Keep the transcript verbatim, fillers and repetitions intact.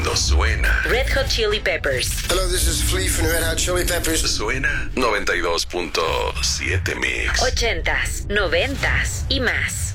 cuando suena. Red Hot Chili Peppers. Hello, this is Flea from Red Hot Chili Peppers. Suena noventa y dos punto siete Mix. Ochentas, noventas y más.